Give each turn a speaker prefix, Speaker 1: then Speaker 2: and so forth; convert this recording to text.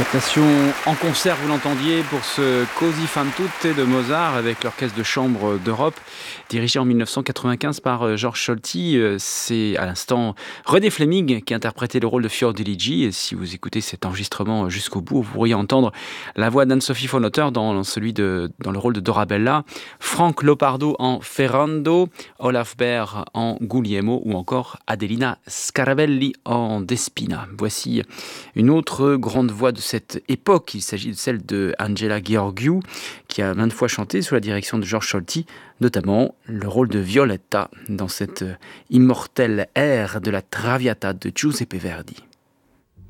Speaker 1: Adaptation en concert, vous l'entendiez, pour ce Così fan tutte de Mozart avec l'Orchestre de chambre d'Europe, dirigé en 1995 par Georges Scholti. C'est à l'instant René Fleming qui interprétait le rôle de Fiordiligi. Et si vous écoutez cet enregistrement jusqu'au bout, vous pourriez entendre la voix d'Anne-Sophie von Otter dans le rôle de Dorabella, Frank Lopardo en Ferrando, Olaf Baer en Guglielmo ou encore Adelina Scarabelli en Despina. Voici une autre grande voix de cette époque. Il s'agit de celle de Angela Gheorghiu, qui a maintes fois chanté sous la direction de Georges Scholti, notamment le rôle de Violetta dans cette immortelle ère de la Traviata de Giuseppe Verdi.